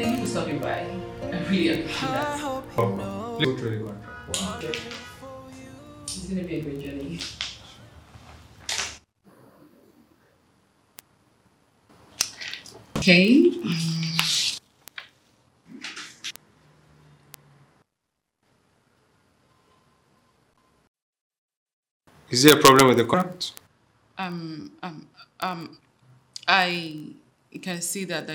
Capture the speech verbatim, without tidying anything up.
Thank you for stopping by. I really appreciate that. Oh, please go through the contract. Wow. Okay. It's gonna be a great journey. Okay. Is there a problem with the contract? Um, um, um, I can see that